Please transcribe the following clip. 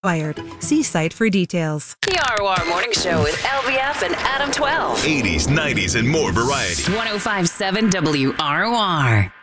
required. See site for details. The ROR Morning Show with LBF and Adam 12. 80s, 90s, and more variety. 1057 WROR.